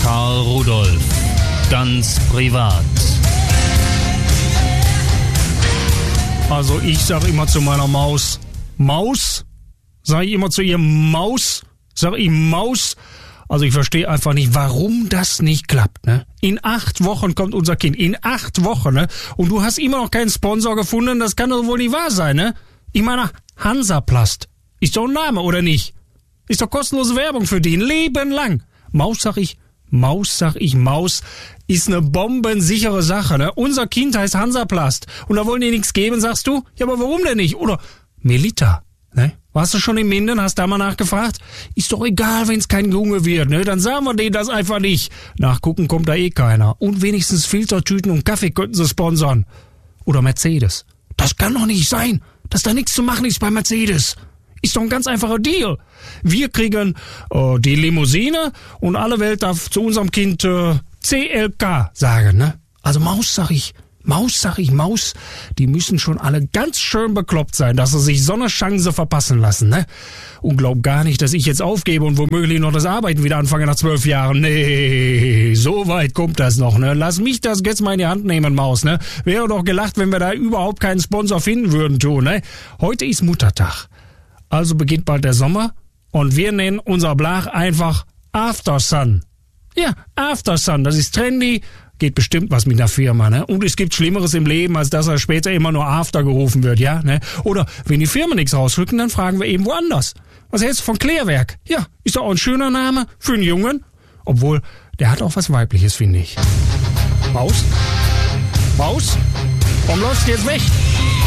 Karl Rudolf. Ganz privat. Also ich sag immer zu meiner Maus, Maus? Sag ich immer zu ihr Maus? Sag ich Maus? Also ich verstehe einfach nicht, warum das nicht klappt, ne? In 8 Wochen kommt unser Kind. In 8 Wochen, ne? Und du hast immer noch keinen Sponsor gefunden? Das kann doch wohl nicht wahr sein, ne? Ich meine, Hansaplast. Ist doch ein Name, oder nicht? Ist doch kostenlose Werbung für den. Leben lang. Maus, sag ich, Maus ist eine bombensichere Sache, ne? Unser Kind heißt Hansaplast. Und da wollen die nichts geben, sagst du? Ja, aber warum denn nicht? Oder Melita, ne? Warst du schon in Minden, hast da mal nachgefragt? Ist doch egal, wenn's kein Junge wird, ne? Dann sagen wir denen das einfach nicht. Nachgucken kommt da eh keiner. Und wenigstens Filtertüten und Kaffee könnten sie sponsern. Oder Mercedes. Das kann doch nicht sein, dass da nichts zu machen ist bei Mercedes. Ist doch ein ganz einfacher Deal. Wir kriegen die Limousine und alle Welt darf zu unserem Kind CLK sagen, ne? Also Maus, sag ich, die müssen schon alle ganz schön bekloppt sein, dass sie sich so eine Chance verpassen lassen, ne? Und glaub gar nicht, dass ich jetzt aufgebe und womöglich noch das Arbeiten wieder anfange nach 12 Jahren. Nee, so weit kommt das noch, ne? Lass mich das jetzt mal in die Hand nehmen, Maus, ne? Wäre doch gelacht, wenn wir da überhaupt keinen Sponsor finden würden, ne? Heute ist Muttertag. Also beginnt bald der Sommer und wir nennen unser Blach einfach After Sun. Ja, After Sun, das ist trendy, geht bestimmt was mit einer Firma, ne? Und es gibt Schlimmeres im Leben, als dass er später immer nur After gerufen wird, ja, ne? Oder wenn die Firmen nichts rausrücken, dann fragen wir eben woanders. Was hältst du von Klärwerk? Ja, ist doch auch ein schöner Name für einen Jungen. Obwohl, der hat auch was Weibliches, finde ich. Maus? Warum läufst du jetzt weg?